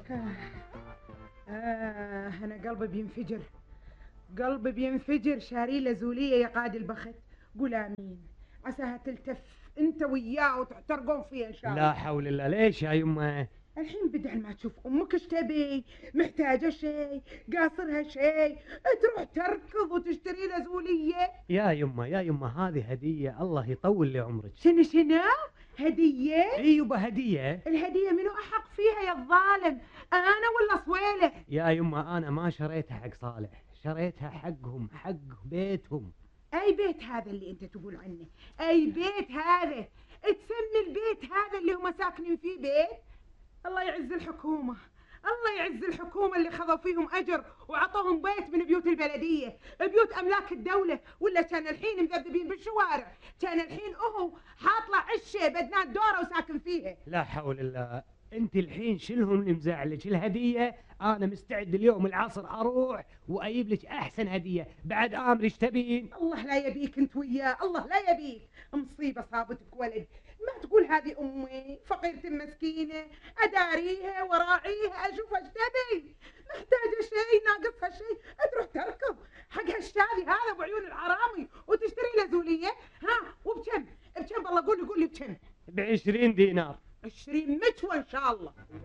أنا قلبي بينفجر، قلبي بينفجر. شاري له زولية يا قاد البخت. قول آمين، عساها تلتف انت وياه وتحترقون فيها ان شاء الله. لا حول الله. ليش يا يمه؟ الحين بدل ما تشوف امك ايش تبي، محتاجه شيء، قاصرها شيء، تروح تركض وتشتري له زوليه. يا يمه هذه هديه، الله يطول لي عمرك. شنو هديه؟ اي يبا هديه. الهديه منو احق فيها يا الظالم، انا ولا صويله؟ يا يمه انا ما شريتها حق صالح، شريتها حقهم، حق بيتهم. اي بيت هذا اللي انت تقول عنه؟ اي بيت هذا؟ تسمي البيت هذا اللي هم ساكنين فيه بيت؟ الله يعز الحكومة، الله يعز الحكومة اللي خذوا فيهم أجر وعطوهم بيت من بيوت البلدية، بيوت أملاك الدولة. ولا كان الحين مذبذبين بالشوارع، كان الحين حاط له عشة بدنات دورة وساكن فيها. لا حول الله. انت الحين شلهم اللي مزعلك؟ الهديه انا مستعد اليوم العصر اروح واجيب لك احسن هديه. بعد امر ايش تبين؟ الله لا يبيك انت وياه، الله لا يبيك. مصيبة صابتك ولد. ما تقول هذه امي فقيرة مسكينة، اداريها وراعيها اشوف ايش تبي، محتاجة شيء ناقصها شيء تروح تركض حق هالشاذي هذا بعيون الحرامي وتشتري له زولية. ها وبكم؟ بكم والله؟ قول لي بكم؟ ب20 دينار. 20 متوى ان شاء الله.